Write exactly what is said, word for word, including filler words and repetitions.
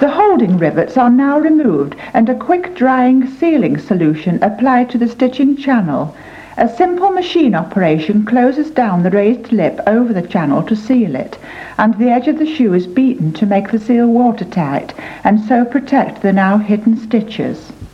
The holding rivets are now removed and a quick-drying sealing solution applied to the stitching channel. A simple machine operation closes down the raised lip over the channel to seal it, and the edge of the shoe is beaten to make the seal watertight and so protect the now hidden stitches.